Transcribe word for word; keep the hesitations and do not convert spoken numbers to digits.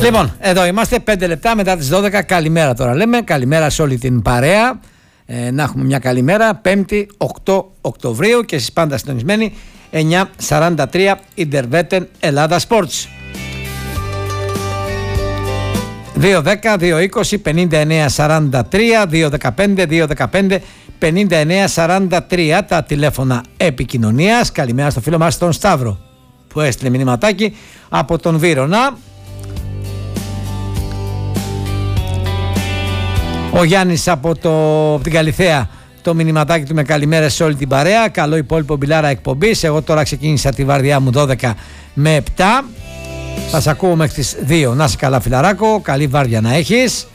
Λοιπόν, εδώ είμαστε πέντε λεπτά μετά τις δώδεκα. Καλημέρα τώρα λέμε. Καλημέρα σε όλη την παρέα. Ε, να έχουμε μια καλημέρα. Πέμπτη οκτώ Οκτωβρίου και εσείς πάντα συντονισμένοι. εννιά σαράντα τρία Ιντερβέτεν Ελλάδα Sports. δύο δέκα, δύο είκοσι, πενήντα εννέα σαράντα τρία, δύο δεκαπέντε, δύο δεκαπέντε, πενήντα εννέα σαράντα τρία τα τηλέφωνα επικοινωνίας. Καλημέρα στο φίλο μας τον Σταύρο που έστειλε μηνυματάκι από τον Βύρωνα. Ο Γιάννης από, το, από την Καλιθέα, το μηνυματάκι του με καλημέρα σε όλη την παρέα. Καλό υπόλοιπο μπιλάρα εκπομπής. Εγώ τώρα ξεκίνησα τη βαρδιά μου δώδεκα με επτά. Θα σε ακούω μέχρι τις δύο. Να είσαι καλά φιλαράκο, καλή βάρδια να έχεις.